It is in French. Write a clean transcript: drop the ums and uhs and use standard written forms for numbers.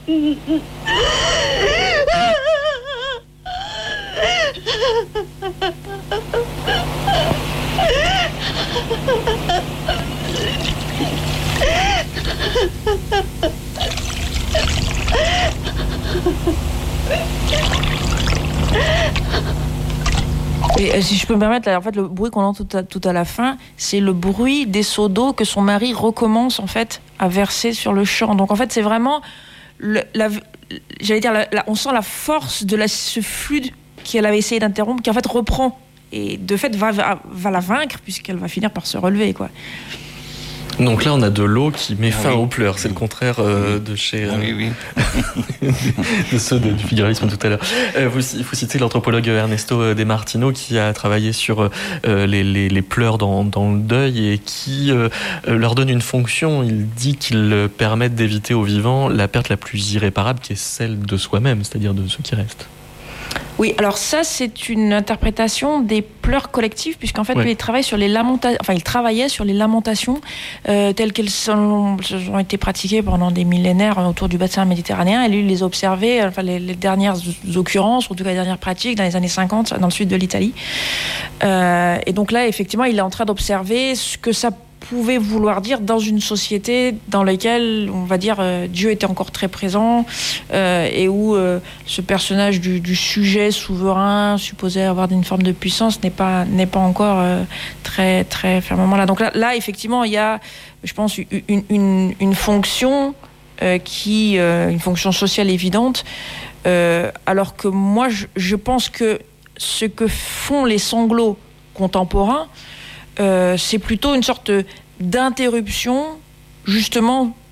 Et si je peux me permettre, en fait, le bruit qu'on entend tout à la fin, c'est le bruit des seaux d'eau que son mari recommence en fait à verser sur le champ. Donc en fait, c'est vraiment, on sent la force de ce flux qu'elle avait essayé d'interrompre, qui en fait reprend et de fait va la vaincre puisqu'elle va finir par se relever, quoi. Donc là, on a de l'eau qui met fin aux pleurs. C'est le contraire de chez de ceux du figuralisme tout à l'heure. Il faut citer l'anthropologue Ernesto De Martino qui a travaillé sur les pleurs dans le deuil et qui leur donne une fonction. Il dit qu'ils permettent d'éviter aux vivants la perte la plus irréparable qui est celle de soi-même, c'est-à-dire de ceux qui restent. Oui, alors ça, c'est une interprétation des pleurs collectifs, puisqu'en fait, lui, il travaillait sur les lamentations telles qu'elles ont été pratiquées pendant des millénaires autour du bassin méditerranéen. Et lui, il les observait, les dernières occurrences, en tout cas les dernières pratiques, dans les années 50, dans le sud de l'Italie. Et donc là, effectivement, il est en train d'observer ce que ça pouvait vouloir dire dans une société dans laquelle, on va dire, Dieu était encore très présent et où ce personnage du sujet souverain supposé avoir une forme de puissance n'est pas encore très très fermement là. Donc là effectivement, il y a, je pense, une fonction une fonction sociale évidente, alors que moi je pense que ce que font les sanglots contemporains, c'est plutôt une sorte d'interruption, justement,